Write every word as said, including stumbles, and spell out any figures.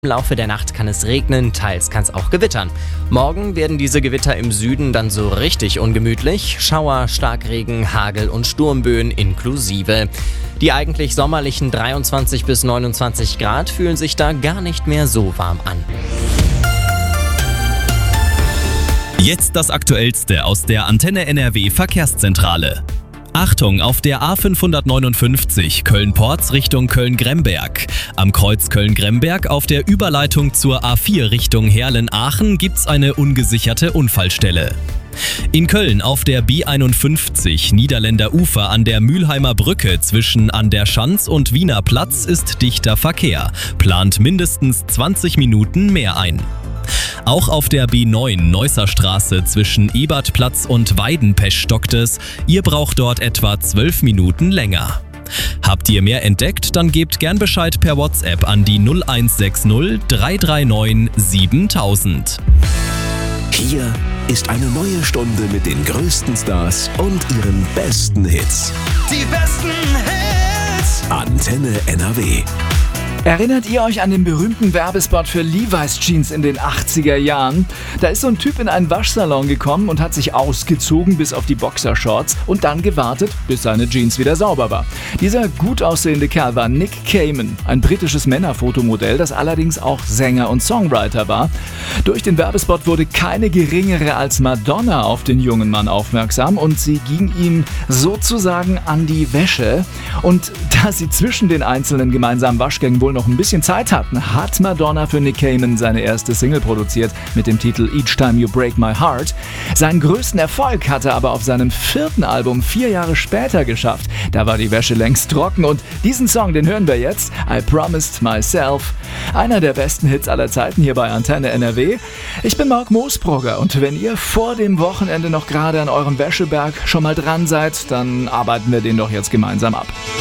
Im Laufe der Nacht kann es regnen, teils kann es auch gewittern. Morgen werden diese Gewitter im Süden dann so richtig ungemütlich. Schauer, Starkregen, Hagel und Sturmböen inklusive. Die eigentlich sommerlichen dreiundzwanzig bis neunundzwanzig Grad fühlen sich da gar nicht mehr so warm an. Jetzt das Aktuellste aus der Antenne N R W Verkehrszentrale. Achtung, auf der A fünfhundertneunundfünfzig Köln-Porz Richtung Köln-Gremberg. Am Kreuz Köln-Gremberg auf der Überleitung zur A vier Richtung Heerlen-Aachen gibt's eine ungesicherte Unfallstelle. In Köln auf der B einundfünfzig Niederländer Ufer an der Mülheimer Brücke zwischen An der Schanz und Wiener Platz ist dichter Verkehr. Plant mindestens zwanzig Minuten mehr ein. Auch auf der B neun Neusser Straße zwischen Ebertplatz und Weidenpesch stockt es. Ihr braucht dort etwa zwölf Minuten länger. Habt ihr mehr entdeckt, dann gebt gern Bescheid per WhatsApp an die null eins sechs null drei drei neun siebentausend. Hier ist eine neue Stunde mit den größten Stars und ihren besten Hits. Die besten Hits! Antenne N R W. Erinnert ihr euch an den berühmten Werbespot für Levi's Jeans in den achtziger Jahren? Da ist so ein Typ in einen Waschsalon gekommen und hat sich ausgezogen bis auf die Boxershorts und dann gewartet, bis seine Jeans wieder sauber war. Dieser gut aussehende Kerl war Nick Cayman, ein britisches Männerfotomodell, das allerdings auch Sänger und Songwriter war. Durch den Werbespot wurde keine geringere als Madonna auf den jungen Mann aufmerksam und sie ging ihm sozusagen an die Wäsche. Und da sie zwischen den einzelnen gemeinsamen Waschgängen wohl noch ein bisschen Zeit hatten, hat Madonna für Nick Cayman seine erste Single produziert mit dem Titel Each Time You Break My Heart. Seinen größten Erfolg hat er aber auf seinem vierten Album vier Jahre später geschafft. Da war die Wäsche längst trocken und diesen Song, den hören wir jetzt, I Promised Myself. Einer der besten Hits aller Zeiten hier bei Antenne N R W. Ich bin Marc Moosbrugger und wenn ihr vor dem Wochenende noch gerade an eurem Wäscheberg schon mal dran seid, dann arbeiten wir den doch jetzt gemeinsam ab.